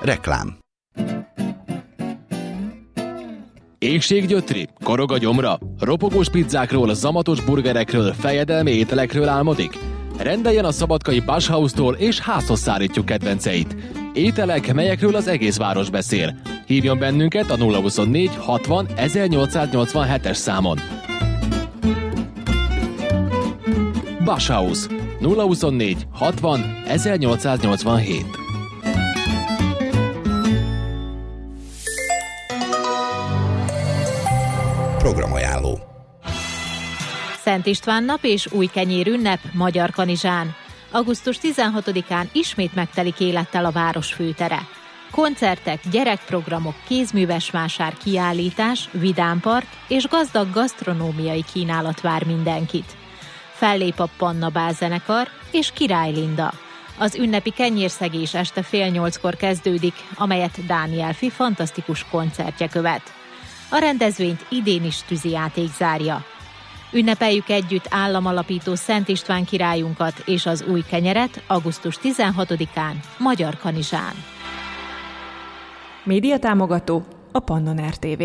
Reklám. Éhséggyötri? Korog a gyomra? Ropogós pizzákról, zamatos burgerekről, fejedelmi ételekről álmodik? Rendeljen a szabadkai Basshaustól és házhoz szállítjuk kedvenceit. Ételek, melyekről az egész város beszél. Hívjon bennünket a 024 60 1887-es számon. Basshaus 024 60 1887. Programajánló. Szent István nap és új kenyér ünnep Magyarkanizsán. Augusztus 16-án ismét megtelik élettel a város főtere. Koncertek, gyerekprogramok, kézművesvásár, kiállítás, vidámpark és gazdag gasztronómiai kínálat vár mindenkit. Fellép a Panna bálzenekar és Király Linda. Az ünnepi kenyérszegés este 7:30-kor kezdődik, amelyet Dániel Fi fantasztikus koncertje követ. A rendezvényt idén is tűzijáték zárja. Ünnepeljük együtt államalapító Szent István királyunkat és az új kenyeret augusztus 16-án Magyarkanizsán. Média támogató a Pannon RTV.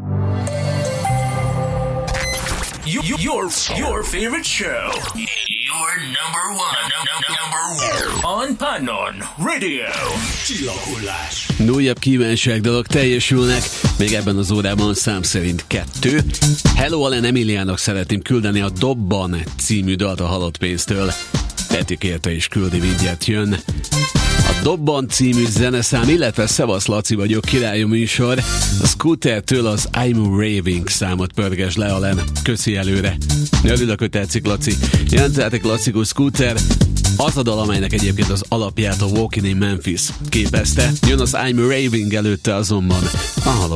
Your favorite show. Your number one. On Pannon Radio. Csillaghullás. Újabb kívánság dolog teljesülnek, még ebben az órában szám szerint 2. Hello Allen Emiliának szeretném küldeni a Dobban című dalt a halott pénztől. Peti kérte és küldi, mindjárt jön. A Dobban című zeneszám, illetve Szevasz Laci vagyok királyom műsor. A Scootertől az I'm Raving számot pörges le, Allen. Köszi előre. Örülök, hogy tetszik, Laci. Jelentetek klasszikus Scooter. Az a dal, amelynek egyébként az alapját a Walking in Memphis képezte. Jön az I'm Raving, előtte azonban a halott